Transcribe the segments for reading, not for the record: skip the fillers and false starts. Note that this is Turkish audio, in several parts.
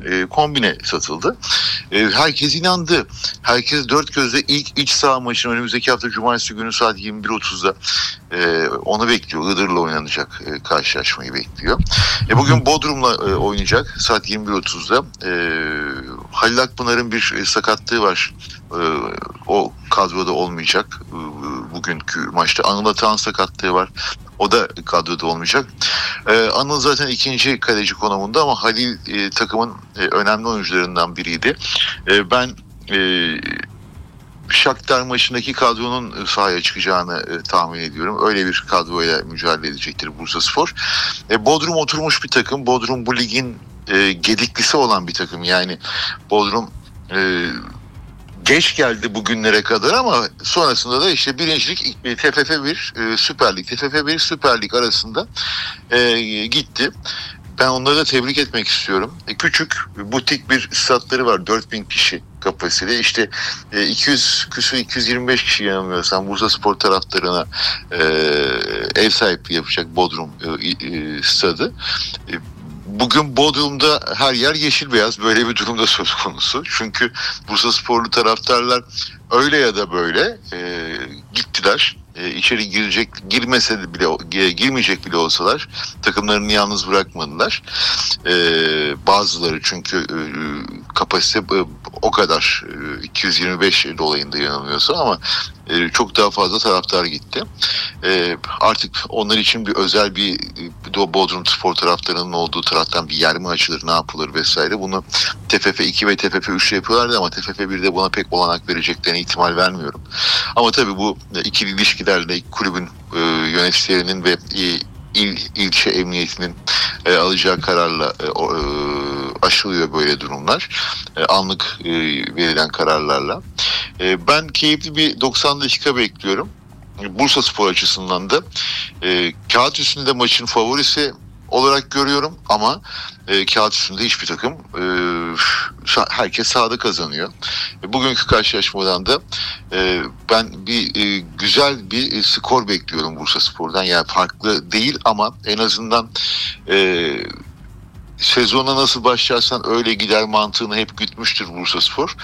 kombine satıldı. Herkes inandı. Herkes dört gözle ilk iç saha maçını önümüzdeki hafta Cumartesi günü saat 21.30'da onu bekliyor. Iğdır'la oynanacak karşılaşmayı bekliyor. Bugün Bodrum'la oynayacak saat 21.30'da. Halil Akpınar'ın bir sakatlığı var. O kadroda olmayacak bugünkü maçta. Anıl Atahan sakatlığı var. O da kadroda olmayacak. Anıl zaten ikinci kaleci konumunda ama Halil takımın önemli oyuncularından biriydi. Ben Shakhtar maçındaki kadronun sahaya çıkacağını tahmin ediyorum. Öyle bir kadroyla mücadele edecektir Bursaspor. Bodrum oturmuş bir takım. Bodrum bu ligin gediklisi olan bir takım. Yani Bodrum geç geldi bugünlere kadar ama sonrasında da işte birincilik TFF 1 Süper Lig, TFF 1 Süper Lig arasında gitti. Ben onları da tebrik etmek istiyorum. Küçük, butik bir statları var. 4000 kişi kapasiteli. İşte 225 kişi yanılmıyorsam Bursaspor taraftarına ev sahipliği yapacak Bodrum stadı. Bugün Bodrum'da her yer yeşil beyaz, böyle bir durumda söz konusu. Çünkü Bursasporlu taraftarlar öyle ya da böyle gittiler. İçeri girmeyecek bile olsalar takımlarını yalnız bırakmadılar. Bazıları çünkü kapasite o kadar 225 dolayında yanılmıyorsa ama çok daha fazla taraftar gitti. Artık onlar için bir özel bir Bodrum Spor taraftarının olduğu taraftan bir yer mi açılır, ne yapılır vesaire. Bunu TFF 2 ve TFF 3 yapıyorlardı ama TFF 1'de buna pek olanak vereceklerine ihtimal vermiyorum. Ama tabii bu ikili ilişkilerle kulübün yöneticilerinin ve ilçe emniyetinin alacağı kararla aşılıyor böyle durumlar. Anlık verilen kararlarla. Ben keyifli bir 90 dakika bekliyorum. Bursaspor açısından da kağıt üstünde maçın favorisi olarak görüyorum ama kağıt üstünde hiçbir takım herkes sahada kazanıyor. Bugünkü karşılaşmadan da ben güzel bir skor bekliyorum Bursaspor'dan. Yani farklı değil ama en azından sezona nasıl başlarsan öyle gider mantığını hep gütmüştür Bursaspor.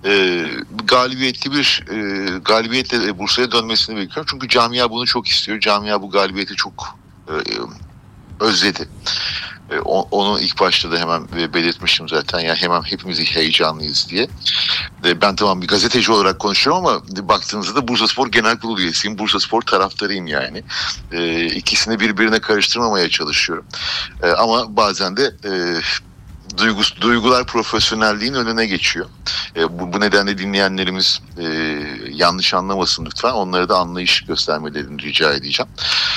Galibiyetle Bursa'ya dönmesini bekliyorum. Çünkü camia bunu çok istiyor. Camia bu galibiyeti çok özledi. Onu ilk başta da hemen belirtmiştim zaten. Yani hemen hepimiz heyecanlıyız diye. Ben tamam bir gazeteci olarak konuşuyorum ama baktığınızda da Bursaspor Genel Kurulu üyesiyim. Bursaspor taraftarıyım yani. İkisini birbirine karıştırmamaya çalışıyorum. Ama bazen de duygular profesyonelliğin önüne geçiyor. Bu nedenle dinleyenlerimiz yanlış anlamasın lütfen. Onlara da anlayış göstermelerini rica edeceğim.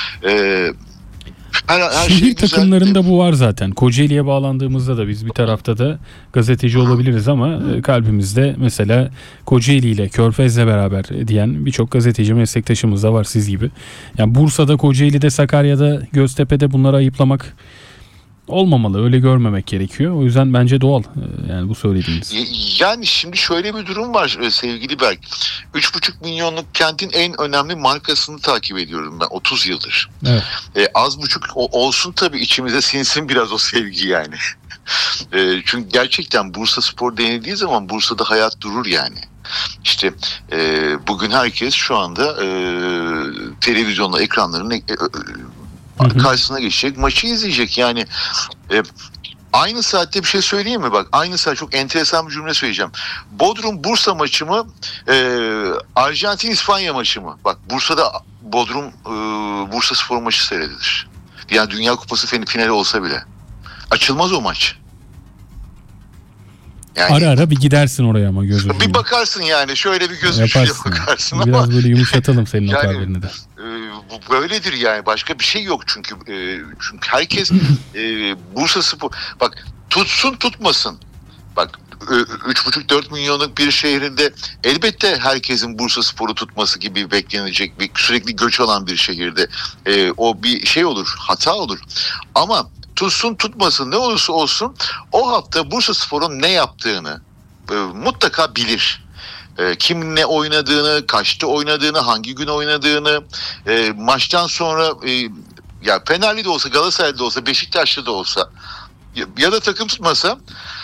Şehir şey takımlarında bu var zaten. Kocaeli'ye bağlandığımızda da biz bir tarafta da gazeteci olabiliriz ama kalbimizde mesela Kocaeli ile Körfez'le beraber diyen birçok gazeteci meslektaşımız da var siz gibi. Yani Bursa'da, Kocaeli'de, Sakarya'da, Göztepe'de bunları ayıplamak olmamalı. Öyle görmemek gerekiyor. O yüzden bence doğal yani bu söylediğiniz. Yani şimdi şöyle bir durum var sevgili Berk. 3,5 milyonluk kentin en önemli markasını takip ediyorum ben 30 yıldır. Evet. Az buçuk olsun tabii içimize sinsin biraz o sevgi yani. Çünkü gerçekten Bursaspor denildiği zaman Bursa'da hayat durur yani. İşte bugün herkes şu anda televizyonla ekranların karşısına geçecek, maçı izleyecek yani. Aynı saatte bir şey söyleyeyim mi? Bak aynı saat çok enteresan bir cümle söyleyeceğim. Bodrum Bursa maçı mı? Arjantin İspanya maçı mı? Bak Bursa'da Bodrum Bursaspor maçı seyredilir. Yani Dünya Kupası finali olsa bile. Açılmaz o maç. Yani, ara ara bir gidersin oraya ama göz ucuyla. Bir bakarsın yani şöyle bir göz ucuyla bakarsın biraz ama. Biraz böyle yumuşatalım senin yani, o tabirini de. Bu böyledir yani başka bir şey yok çünkü herkes Bursaspor bak tutsun tutmasın bak 3,5-4 milyonluk bir şehrinde elbette herkesin Bursaspor'u tutması gibi beklenecek bir sürekli göç alan bir şehirde o bir şey olur, hata olur ama tutsun tutmasın ne olursa olsun o hafta Bursaspor'un ne yaptığını mutlaka bilir. Kim ne oynadığını, kaçta oynadığını, hangi gün oynadığını, maçtan sonra ya Fenerli de olsa, Galatasaray'da da olsa, Beşiktaşlı da olsa ya da takım tutmasa